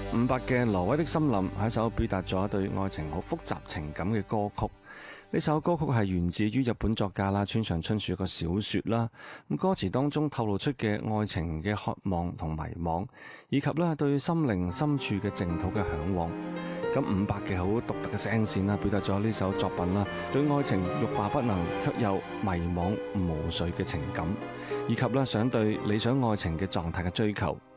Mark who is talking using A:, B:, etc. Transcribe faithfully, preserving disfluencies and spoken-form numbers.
A: 伍佰嘅《挪威的森林》係一首表達咗對愛情好複雜情感嘅歌曲。呢首歌曲係源自於日本作家啦村上春樹一個小說啦。咁歌詞當中透露出嘅愛情嘅渴望同迷惘，以及咧對心靈深處嘅淨土嘅嚮往。咁伍佰嘅好獨特嘅聲線啦，表達咗呢首作品啦對愛情欲罷不能，卻又迷惘無遂嘅情感，以及咧想對理想愛情嘅狀態嘅追求。